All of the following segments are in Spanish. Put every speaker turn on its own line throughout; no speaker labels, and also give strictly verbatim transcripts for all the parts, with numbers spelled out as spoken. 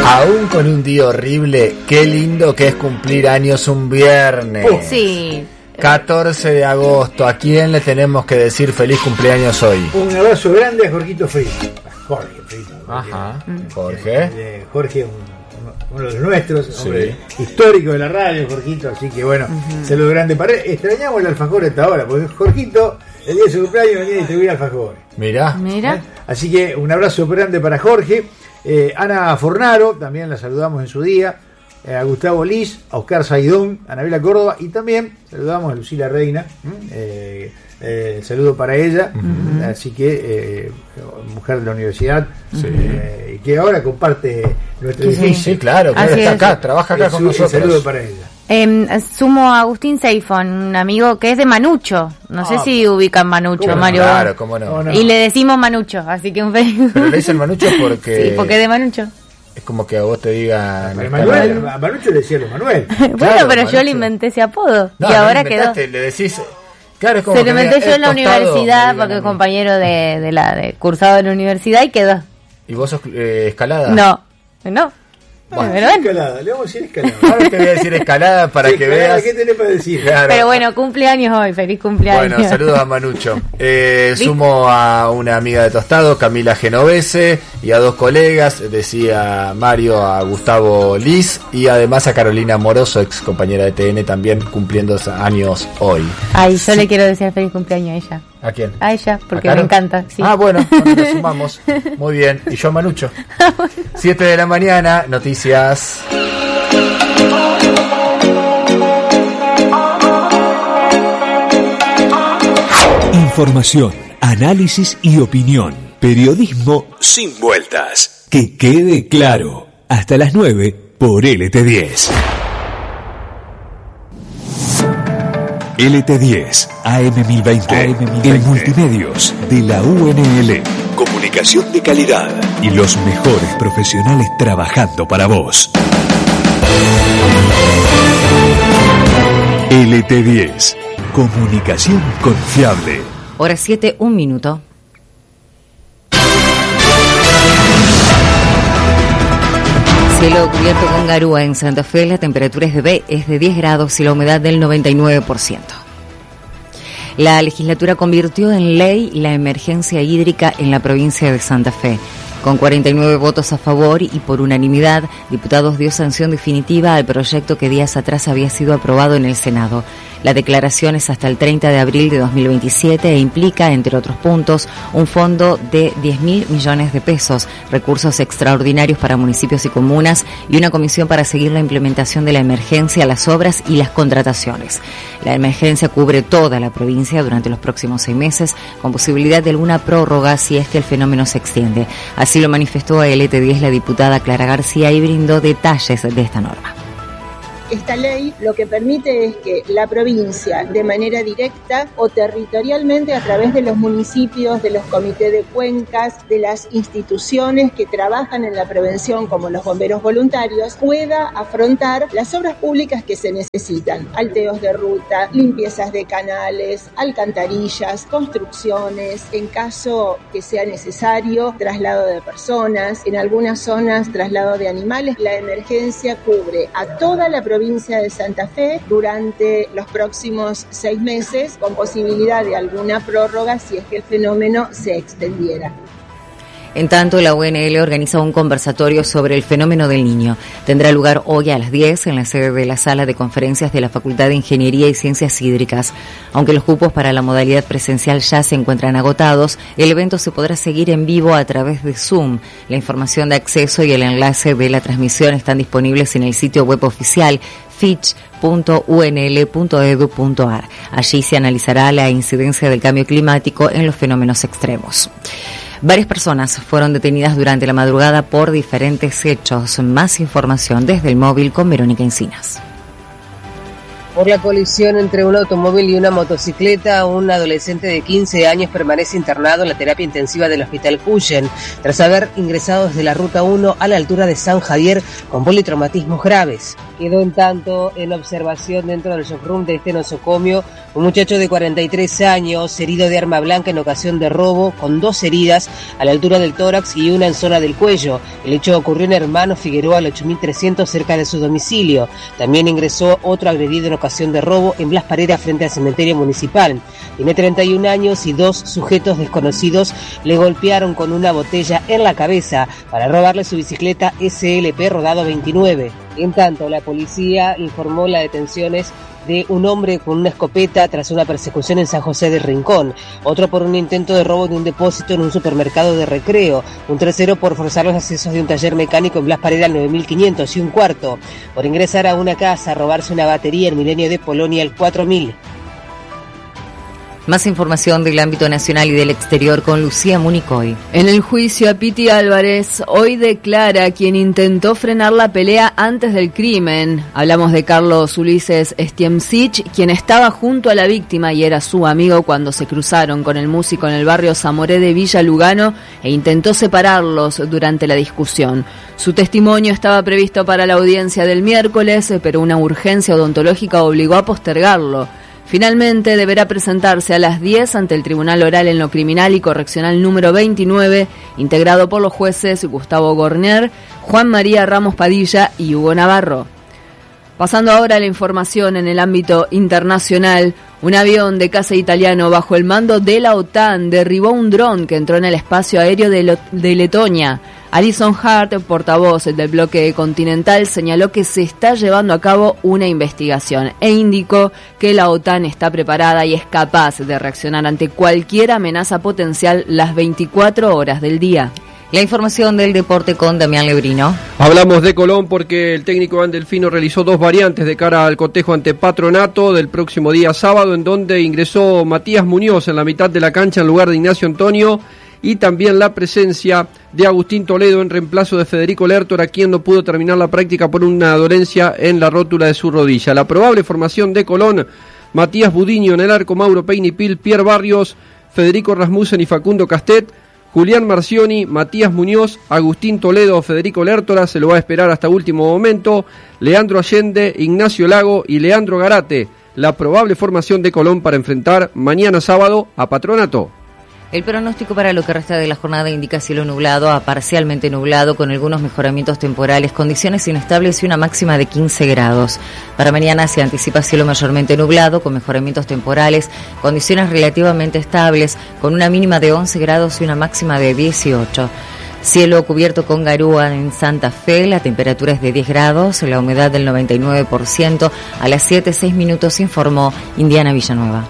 Aún con un día horrible, qué lindo que es cumplir años un viernes.
Sí.
catorce de agosto, ¿a quién le tenemos que decir feliz cumpleaños hoy?
Un abrazo grande a Jorgito Frito. Jorge Frito.
Ajá.
Jorge.
Jorge.
Jorge, un, uno de los nuestros,
Sí.
hombre histórico de la radio, Jorgito, así que bueno, uh-huh. Saludo grande para él. Extrañamos el alfajor a esta hora, porque Jorgito, el día de su cumpleaños, venía a distribuir alfajores.
Mirá.
Mira.
¿Eh? Así que un abrazo grande para Jorge. Eh, Ana Fornaro, también la saludamos en su día. Eh, a Gustavo Liz, a Oscar Saidón, a Anabela Córdoba y también saludamos a Lucila Reina. Eh, eh, saludo para ella. Uh-huh. Así que, eh, mujer de la universidad, sí. eh, que ahora comparte nuestro edificio.
Sí, sí, claro, claro, está acá, trabaja acá el, con nosotros.
Saludo para ella.
Eh, sumo a Agustín Seifon, un amigo que es de Manucho. No ah, sé si ubican Manucho,
¿cómo?
Mario.
Claro, cómo no.
no, no.
Y le decimos Manucho, así que un feliz.
Pero le dicen Manucho porque.
Sí, porque es de Manucho.
Es como que a vos te digan.
A Manuel, a Manucho le decía lo Manuel.
Bueno,
claro,
pero
Manucho.
Yo le inventé ese apodo.
No,
y ahora
no
quedó.
Le decís. Claro, es como
se lo inventé yo en la
tostado,
universidad porque es compañero de, de la de cursado en la universidad y quedó.
¿Y vos sos eh, escalada?
No, no.
Bueno,
pero
escalada, le vamos a decir escalada.
Ahora te voy a decir escalada para
sí,
que
escalada,
veas.
¿Qué tenés para decir?
Claro.
Pero bueno, cumpleaños hoy, feliz cumpleaños.
Bueno, saludos a Manucho. Eh, sumo a una amiga de Tostado, Camila Genovese, y a dos colegas, decía Mario, a Gustavo Liz, y además a Carolina Moroso, ex compañera de T N, también cumpliendo años hoy.
Ay, yo le quiero decir feliz cumpleaños a ella.
¿A quién?
A ella, porque
¿A
me encanta. Sí.
Ah, bueno, bueno, lo sumamos. Muy bien. Y yo a Manucho. siete de la mañana, noticias.
Información, análisis y opinión. Periodismo sin vueltas. Que quede claro. Hasta las nueve por L T diez. L T diez, A M mil veinte, A M mil veinte, el multimedios de la U N L. Comunicación de calidad y los mejores profesionales trabajando para vos. L T diez, comunicación confiable.
Hora siete, un minuto. Cielo cubierto con garúa en Santa Fe, la temperatura es de, B, es de diez grados y la humedad del noventa y nueve por ciento. La legislatura convirtió en ley la emergencia hídrica en la provincia de Santa Fe. Con cuarenta y nueve votos a favor y por unanimidad, diputados dio sanción definitiva al proyecto que días atrás había sido aprobado en el Senado. La declaración es hasta el treinta de abril de dos mil veintisiete e implica, entre otros puntos, un fondo de diez mil millones de pesos, recursos extraordinarios para municipios y comunas y una comisión para seguir la implementación de la emergencia, las obras y las contrataciones. La emergencia cubre toda la provincia durante los próximos seis meses, con posibilidad de alguna prórroga si es que el fenómeno se extiende. Así lo manifestó a L T diez la diputada Clara García y brindó detalles de esta norma.
Esta ley lo que permite es que la provincia, de manera directa o territorialmente a través de los municipios, de los comités de cuencas, de las instituciones que trabajan en la prevención como los bomberos voluntarios, pueda afrontar las obras públicas que se necesitan. Alteos de ruta, limpiezas de canales, alcantarillas, construcciones, en caso que sea necesario, traslado de personas, en algunas zonas traslado de animales. La emergencia cubre a toda la provincia provincia de Santa Fe durante los próximos seis meses, con posibilidad de alguna prórroga si es que el fenómeno se extendiera.
En tanto, la U N L organiza un conversatorio sobre el fenómeno del Niño. Tendrá lugar hoy a las diez en la sede de la sala de conferencias de la Facultad de Ingeniería y Ciencias Hídricas. Aunque los cupos para la modalidad presencial ya se encuentran agotados, el evento se podrá seguir en vivo a través de Zoom. La información de acceso y el enlace de la transmisión están disponibles en el sitio web oficial fitch punto u n l punto e d u punto a r. Allí se analizará la incidencia del cambio climático en los fenómenos extremos. Varias personas fueron detenidas durante la madrugada por diferentes hechos. Más información desde el móvil con Verónica Encinas.
Por la colisión entre un automóvil y una motocicleta, un adolescente de quince años permanece internado en la terapia intensiva del Hospital Cuyen, tras haber ingresado desde la Ruta uno a la altura de San Javier con politraumatismos graves. Quedó en tanto en observación dentro del showroom de este nosocomio un muchacho de cuarenta y tres años, herido de arma blanca en ocasión de robo, con dos heridas a la altura del tórax y una en zona del cuello. El hecho ocurrió en Hermano Figueroa al ocho mil trescientos, cerca de su domicilio. También ingresó otro agredido en ocasión de robo en Blas Parera, frente al cementerio municipal. Tiene treinta y un años y dos sujetos desconocidos le golpearon con una botella en la cabeza para robarle su bicicleta S L P rodado veintinueve. En tanto, la policía informó las detenciones de un hombre con una escopeta tras una persecución en San José del Rincón, otro por un intento de robo de un depósito en un supermercado de Recreo, un tercero por forzar los accesos de un taller mecánico en Blas Parera al nueve mil quinientos y un cuarto por ingresar a una casa a robarse una batería en Milenio de Polonia al cuatro mil.
Más información del ámbito nacional y del exterior con Lucía Municoy.
En el juicio a Piti Álvarez, hoy declara quien intentó frenar la pelea antes del crimen. Hablamos de Carlos Ulises Stiemcich, quien estaba junto a la víctima y era su amigo cuando se cruzaron con el músico en el barrio Zamoré de Villa Lugano e intentó separarlos durante la discusión. Su testimonio estaba previsto para la audiencia del miércoles, pero una urgencia odontológica obligó a postergarlo. Finalmente deberá presentarse a las diez ante el Tribunal Oral en lo Criminal y Correccional número veintinueve, integrado por los jueces Gustavo Gorner, Juan María Ramos Padilla y Hugo Navarro. Pasando ahora a la información en el ámbito internacional, un avión de caza italiano bajo el mando de la OTAN derribó un dron que entró en el espacio aéreo de, Lo- de Letonia. Alison Hart, portavoz del bloque continental, señaló que se está llevando a cabo una investigación e indicó que la OTAN está preparada y es capaz de reaccionar ante cualquier amenaza potencial las veinticuatro horas del día.
La información del deporte con Damián Lebrino.
Hablamos de Colón porque el técnico Iván Delfino realizó dos variantes de cara al cotejo ante Patronato del próximo día sábado, en donde ingresó Matías Muñoz en la mitad de la cancha en lugar de Ignacio Antonio, y también la presencia de Agustín Toledo en reemplazo de Federico Lertora, quien no pudo terminar la práctica por una dolencia en la rótula de su rodilla. La probable formación de Colón: Matías Budiño en el arco, Mauro Peinipil, Pierre Barrios, Federico Rasmussen y Facundo Castet, Julián Marcioni, Matías Muñoz, Agustín Toledo, Federico Lertora, se lo va a esperar hasta último momento, Leandro Allende, Ignacio Lago y Leandro Garate. La probable formación de Colón para enfrentar mañana sábado a Patronato.
El pronóstico para lo que resta de la jornada indica cielo nublado a parcialmente nublado con algunos mejoramientos temporales, condiciones inestables y una máxima de quince grados. Para mañana se anticipa cielo mayormente nublado con mejoramientos temporales, condiciones relativamente estables con una mínima de once grados y una máxima de dieciocho. Cielo cubierto con garúa en Santa Fe, la temperatura es de diez grados, la humedad del noventa y nueve por ciento. A las siete seis minutos informó Indiana Villanueva.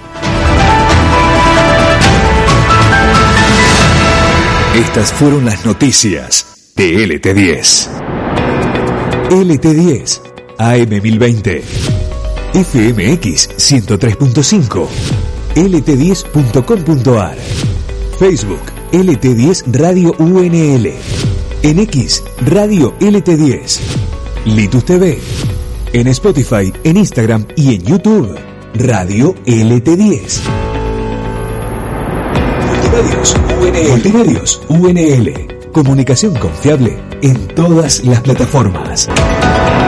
Estas fueron las noticias de L T diez. L T diez, A M mil veinte, F M X ciento tres punto cinco, L T diez punto com punto a r, Facebook L T diez Radio U N L, en X Radio L T diez, Litus T V, en Spotify, en Instagram y en YouTube Radio L T diez. Multimedios U N L. Multimedios U N L. Comunicación confiable en todas las plataformas.